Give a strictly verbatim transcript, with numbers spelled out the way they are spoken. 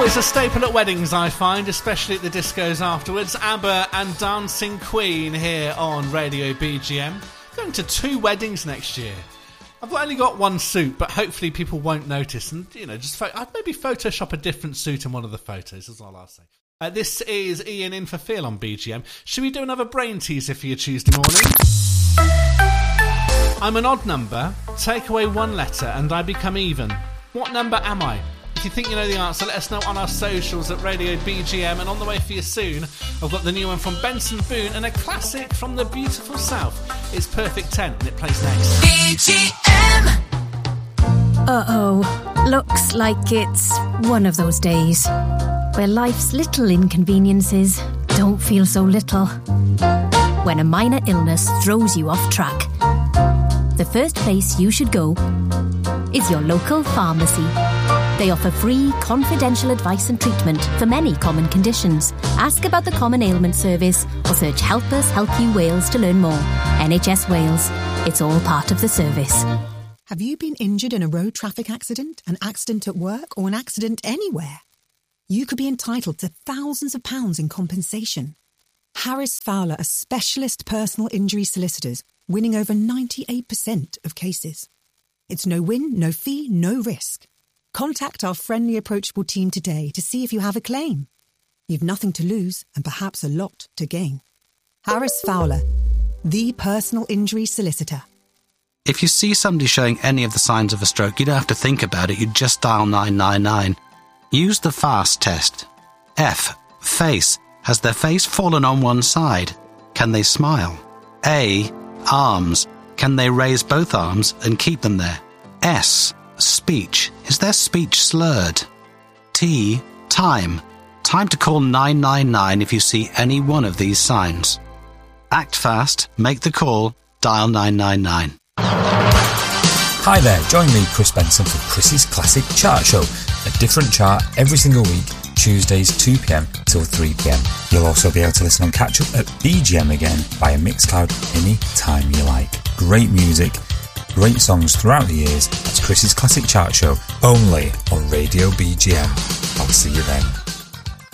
Always a staple at weddings, I find, especially at the discos afterwards. ABBA and Dancing Queen here on Radio B G M. Going to two weddings next year. I've only got one suit, but hopefully people won't notice. And, you know, just I'd maybe Photoshop a different suit in one of the photos, is all I'll say. Uh, this is Ian in for Phil on B G M. Should we do another brain teaser for your Tuesday morning? I'm an odd number. Take away one letter and I become even. What number am I? If you think you know the answer, let us know on our socials at Radio B G M. And on the way for you soon, I've got the new one from Benson Boone and a classic from the beautiful South. It's Perfect ten and it plays next. B G M! Uh-oh. Looks like it's one of those days where life's little inconveniences don't feel so little. When a minor illness throws you off track, the first place you should go is your local pharmacy. They offer free, confidential advice and treatment for many common conditions. Ask about the Common Ailment Service or search Help Us Help You Wales to learn more. N H S Wales. It's all part of the service. Have you been injured in a road traffic accident, an accident at work, or an accident anywhere? You could be entitled to thousands of pounds in compensation. Harris Fowler are specialist personal injury solicitors, winning over ninety-eight percent of cases. It's no win, no fee, no risk. Contact our friendly, approachable team today to see if you have a claim. You've nothing to lose and perhaps a lot to gain. Harris Fowler, the personal injury solicitor. If you see somebody showing any of the signs of a stroke, you don't have to think about it, you just dial nine nine nine. Use the FAST test. F. Face. Has their face fallen on one side? Can they smile? A. Arms. Can they raise both arms and keep them there? S. Speech. Is their speech slurred? T. Time. Time to call nine nine nine if you see any one of these signs. Act fast, make the call, dial nine nine nine. Hi there, join me, Chris Benson, for Chris's Classic Chart Show. A different chart every single week, Tuesdays two p.m. till three p.m. You'll also be able to listen on catch up at B G M again via Mixcloud any time you like. Great music, great songs throughout the years. That's Chris's Classic Chart Show, only on Radio B G M. I'll see you then.